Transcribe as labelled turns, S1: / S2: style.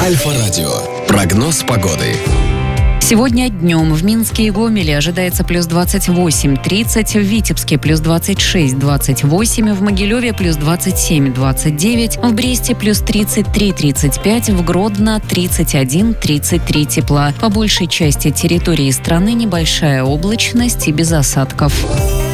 S1: Альфа-радио. Прогноз погоды.
S2: Сегодня днем в Минске и Гомеле ожидается плюс 28-30, в Витебске плюс 26-28, в Могилеве плюс 27-29, в Бресте плюс 33-35, в Гродно 31-33 тепла. По большей части территории страны небольшая облачность и без осадков.